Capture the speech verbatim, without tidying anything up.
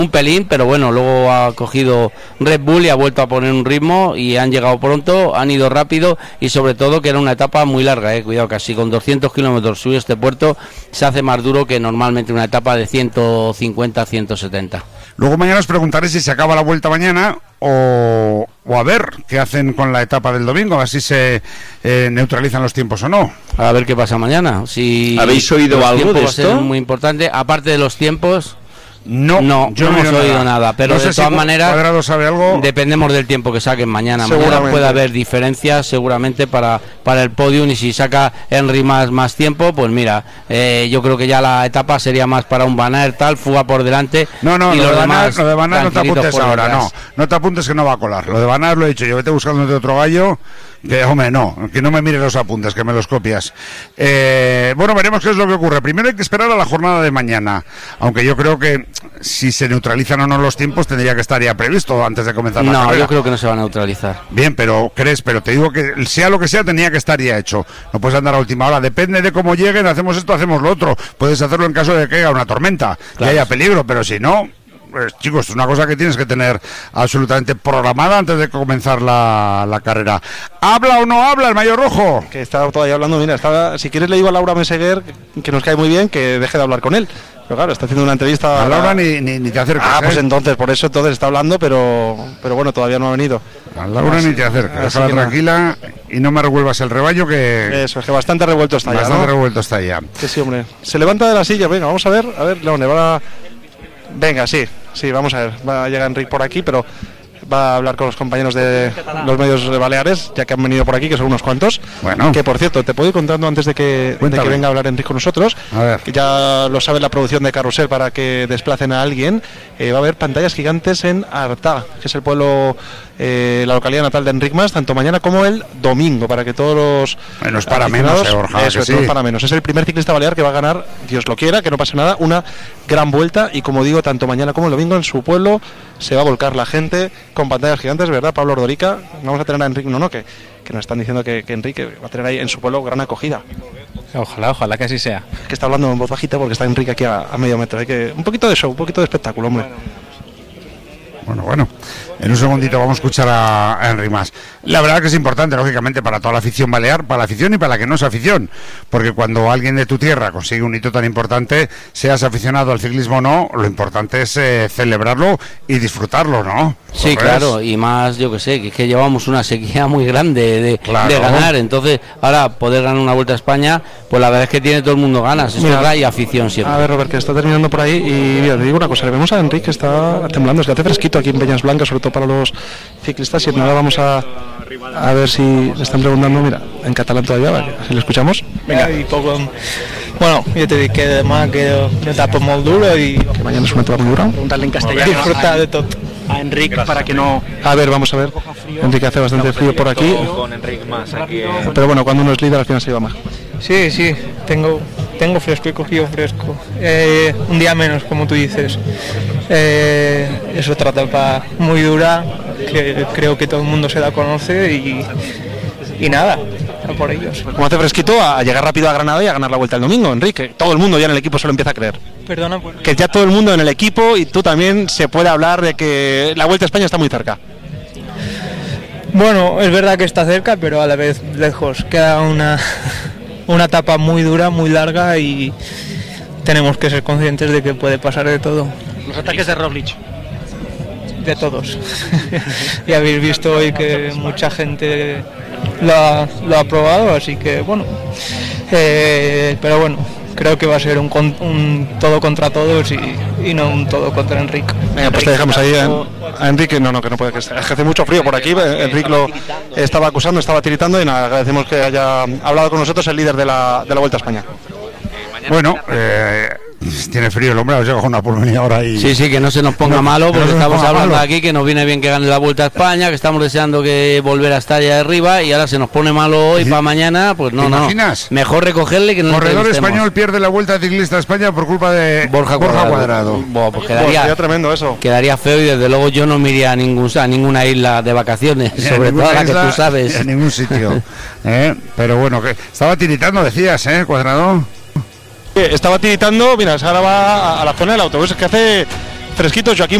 un pelín, pero bueno, luego ha cogido Red Bull y ha vuelto a poner un ritmo y han llegado pronto, han ido rápido y sobre todo que era una etapa muy larga, eh, cuidado, casi con doscientos kilómetros subir este puerto se hace más duro que normalmente una etapa de ciento cincuenta a ciento setenta. Luego mañana os preguntaré si se acaba la vuelta mañana o, o a ver qué hacen con la etapa del domingo, a ver si se eh, neutralizan los tiempos o no. A ver qué pasa mañana. Si ¿Habéis oído algo de esto? Va a ser muy importante, aparte de los tiempos. No, no, yo no no hemos nada. oído nada, pero no sé de todas si maneras Cuadrado sabe algo. Dependemos del tiempo que saquen mañana. Mañana puede haber diferencias seguramente para, para el podium y si saca Henry más, más tiempo, pues mira, eh, yo creo que ya la etapa sería más para un Van Aert, tal, fuga por delante. No, no, y lo, los de Van Aert, demás, lo de Van Aert no te apuntes ahora, detrás. no, no te apuntes que no va a colar. Lo de Van Aert lo he dicho, yo vete buscando de otro gallo. Que, hombre, no, que no me mires los apuntes, que me los copias. Eh, bueno, veremos qué es lo que ocurre. Primero hay que esperar a la jornada de mañana, aunque yo creo que si se neutralizan o no los tiempos tendría que estar ya previsto antes de comenzar la no, carrera. No, yo creo que no se va a neutralizar. Bien, pero crees, pero te digo que sea lo que sea tenía que estar ya hecho. No puedes andar a última hora, depende de cómo lleguen, hacemos esto, hacemos lo otro. Puedes hacerlo en caso de que haya una tormenta, claro, que haya peligro, pero si no... Pues, chicos, es una cosa que tienes que tener absolutamente programada antes de comenzar la, la carrera. ¿Habla o no habla el Mayor Rojo? Que está todavía hablando, mira, está, si quieres le digo a Laura Meseguer, que nos cae muy bien, que deje de hablar con él. Pero claro, está haciendo una entrevista... A Laura ni, ni, ni te acerques. Ah, ¿eh? pues entonces, por eso entonces está hablando, pero pero bueno, todavía no ha venido. A Laura así, ni te acerques, déjala tranquila no. Y no me revuelvas el rebaño que... Eso, es que bastante revuelto está bastante ya, Bastante ¿no? revuelto está ya. Que sí, hombre. Se levanta de la silla, venga, vamos a ver, a ver, Leone, va a... Venga, sí, sí, vamos a ver, va a llegar Enric por aquí, pero va a hablar con los compañeros de los medios de Baleares, ya que han venido por aquí, que son unos cuantos. Bueno. Que por cierto, te puedo ir contando antes de que, de que venga a hablar Enric con nosotros, a ver. Que ya lo sabe la producción de Carrusel para que desplacen a alguien. Eh, va a haber pantallas gigantes en Artà, que es el pueblo, eh, la localidad natal de Enric Mas, tanto mañana como el domingo, para que todos los... Bueno, es para menos, eh, Borja, eso, sí. es para menos. Es el primer ciclista balear que va a ganar, Dios lo quiera, que no pase nada, una gran vuelta. Y como digo, tanto mañana como el domingo en su pueblo se va a volcar la gente con pantallas gigantes, ¿verdad, Pablo Ordorica? Vamos a tener a Enric, no, no, que, que nos están diciendo que, que Enrique va a tener ahí en su pueblo gran acogida. Ojalá, ojalá que así sea. Que está hablando en voz bajita porque está Enrique aquí a, a medio metro. Hay que un poquito de show, un poquito de espectáculo, hombre. Bueno, bueno, en un segundito vamos a escuchar a, a Enric Mas. La verdad que es importante, lógicamente, para toda la afición balear, para la afición y para la que no es afición, porque cuando alguien de tu tierra consigue un hito tan importante, seas aficionado al ciclismo o no, lo importante es eh, celebrarlo y disfrutarlo, ¿no? Sí, ¿Corres? claro, y más, yo que sé, que es que llevamos una sequía muy grande de, claro. de ganar, entonces ahora poder ganar una Vuelta a España, pues la verdad es que tiene todo el mundo ganas, es verdad, y afición siempre. A ver, Robert, que está terminando por ahí y mira, le digo una cosa, le vemos a Enrique que está temblando, es que hace fresquito aquí en Peñas Blancas, sobre todo para los ciclistas, y nada, vamos a, a ver si le están preguntando, mira, en catalán todavía, si le escuchamos. Venga. I poc, bueno, jo te dic que demà queda una etapa molt dura i... Que mañana es una etapa muy dura. Preguntarle en castellano. Disfrutar de tot. A Enric para que no... A ver, vamos a ver. Enrique hace bastante frío por aquí. Con Enric Mas aquí. Pero bueno, cuando uno es líder al final se lleva más. Sí, sí, tengo, tengo fresco, he cogido fresco. Eh, un día menos, como tú dices. Eh, es otra etapa muy dura, que creo que todo el mundo se la conoce y, y nada, a por ellos. Como hace fresquito, a llegar rápido a Granada y a ganar la Vuelta el domingo, Enrique. Todo el mundo ya en el equipo se lo empieza a creer. Perdona, pues... Que ya todo el mundo en el equipo y tú también se puede hablar de que la Vuelta a España está muy cerca. Bueno, es verdad que está cerca, pero a la vez lejos. Queda una, una etapa muy dura, muy larga y tenemos que ser conscientes de que puede pasar de todo. Los ataques de Roglic. De todos. Ya habéis visto hoy que mucha gente lo ha, lo ha probado, así que bueno. Eh, pero bueno, creo que va a ser un, un todo contra todos y, y no un todo contra Enrique. Venga, pues te dejamos ahí a, a Enrique. No, no, que no puede, que hace mucho frío por aquí. Enrique lo estaba acusando, estaba tiritando y nada, agradecemos que haya hablado con nosotros el líder de la, de la Vuelta a España. Bueno, eh, tiene frío el hombre, os llega con una pulmonía ahora y... Sí, sí, que no se nos ponga no, malo, porque no estamos hablando malo. Aquí que nos viene bien que gane la Vuelta a España, que estamos deseando que volver a estar allá arriba y ahora se nos pone malo hoy ¿Sí? para mañana, pues no, ¿Te no. imaginas? Mejor recogerle que no. Corredor español pierde la Vuelta Ciclista a España por culpa de Borja Cuadrado. Borja Cuadrado. Bueno, pues quedaría, sería tremendo eso. Quedaría feo y desde luego yo no me iría a, ningún, a ninguna isla de vacaciones, ni sobre todo la que tú sabes. En ningún sitio. ¿eh? Pero bueno, que estaba tiritando, decías, ¿eh, Cuadrado? Estaba tiritando, mira, ahora va a la zona del autobús, es que hace fresquitos. Joaquín